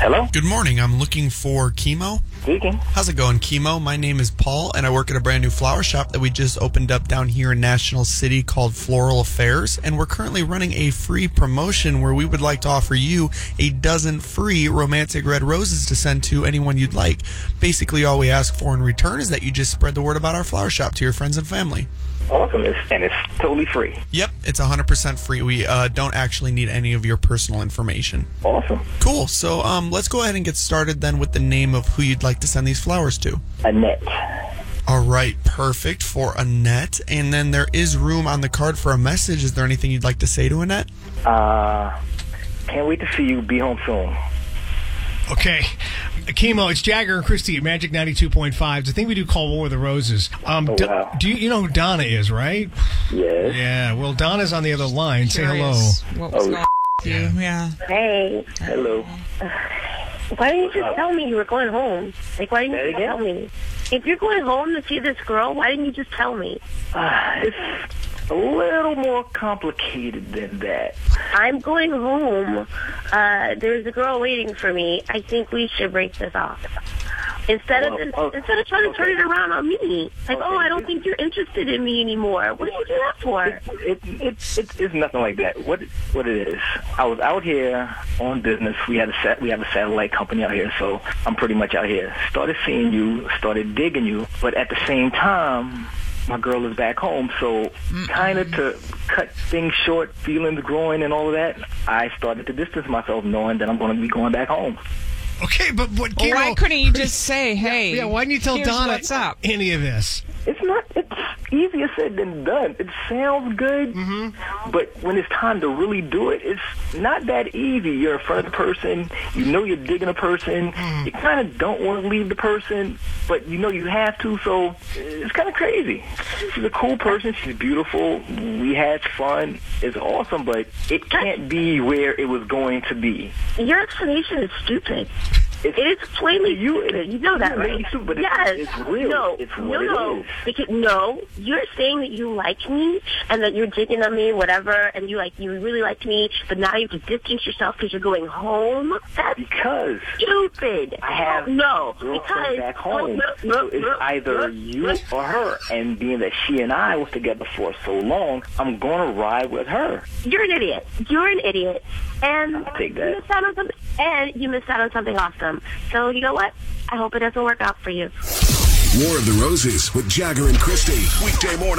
Hello? Good morning. I'm looking for Chemo. Speaking. How's it going, Chemo? My name is Paul, and I work at a brand new flower shop that we just opened up down here in National City called Floral Affairs, and we're currently running a free promotion where we would like to offer you a dozen free romantic red roses to send to anyone you'd like. Basically, all we ask for in return is that you just spread the word about our flower shop to your friends and family. Awesome. And it's totally free. Yep, it's 100% free. We don't actually need any of your personal information. Awesome. Cool. So let's go ahead and get started then with the name of who you'd like to send these flowers to. Annette. All right, perfect for Annette. And then there is room on the card for a message. Is there anything you'd like to say to Annette? Can't wait to see you. Be home soon. Okay. Chemo, it's Jagger and Christy at Magic 92.5. I think we do call War of the Roses. Wow. Do you know who Donna is, right? Yes. Yeah, well, Donna's on the other line. Say hello. What was going on with you? Yeah. Hey, Hello. why didn't you just tell me you were going home? Like, why didn't you just tell me? If you're going home to see this girl, why didn't you just tell me? It's a little more complicated than that. I'm going home. There's a girl waiting for me. I think we should break this off. Instead of trying to turn it around on me. Like, oh, I don't think you're interested in me anymore. What did you do that for? It's nothing like that. What it is, I was out here on business. We have a satellite company out here, so I'm pretty much out here. Started seeing you, started digging you, but at the same time, my girl is back home, so kind of to cut things short, feelings growing and all of that, I started to distance myself knowing that I'm going to be going back home. Okay, but Chemo, Why couldn't you just say, hey, yeah, why didn't you tell here's Donna what's up? any of this? It's easier said than done. It sounds good, but when it's time to really do it, it's not that easy. You're in front of the person, you know you're digging a person, you kind of don't want to leave the person, but you know you have to, so it's kind of crazy. She's a cool person, she's beautiful, we had fun, it's awesome, but it can't be where it was going to be. Your explanation is stupid. It is plainly stupid. You know that, right? But yes. It's real. No, it's what it is. Because, you're saying that you like me and that you're digging on me, whatever, and you really like me, but now you have to distance yourself because you're going home. That's because stupid. I have because back home. So it's either you or her. And being that she and I was together for so long, I'm going to ride with her. You're an idiot. You're an idiot. And I'll take that. You missed out on something awesome. So you know what? I hope it doesn't work out for you. War of the Roses with Jagger and Christy. Weekday morning.